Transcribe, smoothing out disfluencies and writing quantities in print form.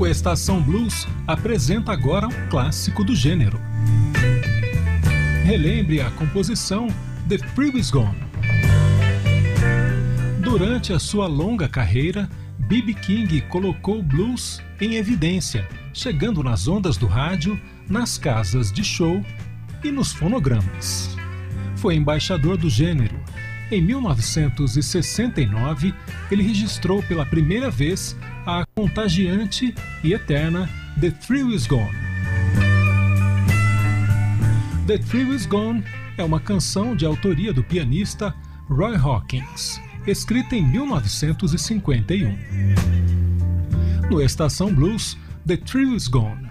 O Estação Blues apresenta agora um clássico do gênero. Relembre a composição The Thrill Is Gone. Durante a sua longa carreira, B.B. King colocou o blues em evidência, chegando nas ondas do rádio, nas casas de show e nos fonogramas. Foi embaixador do gênero. Em 1969, ele registrou pela primeira vez a contagiante e eterna The Thrill Is Gone. The Thrill Is Gone é uma canção de autoria do pianista Roy Hawkins, escrita em 1951. No Estação Blues, The Thrill Is Gone